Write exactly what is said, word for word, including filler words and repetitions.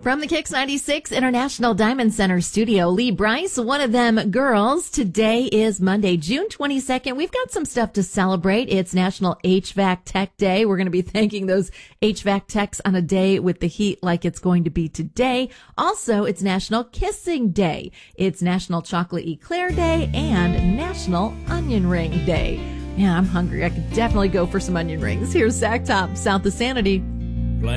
From the Kicks ninety-six International Diamond Center studio, Lee Bryce, one of them girls. Today is Monday, June twenty-second. We've got some stuff to celebrate. It's National H V A C Tech Day. We're going to be thanking those H V A C techs on a day with the heat like it's going to be today. Also, it's National Kissing Day. It's National Chocolate Eclair Day and National Onion Ring Day. Man, I'm hungry. I could definitely go for some onion rings. Here's Zach Top, South of Sanity.